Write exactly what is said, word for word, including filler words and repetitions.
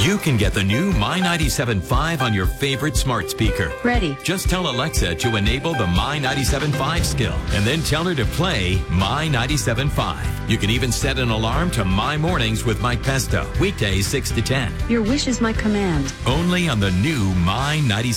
You can get the new My ninety-seven point five on your favorite smart speaker. Ready. Just tell Alexa to enable the My ninety-seven point five skill and then tell her to play My ninety-seven point five. You can even set an alarm to My Mornings with Mike Pesto, weekdays six to ten. Your wish is my command. Only on the new My ninety-seven.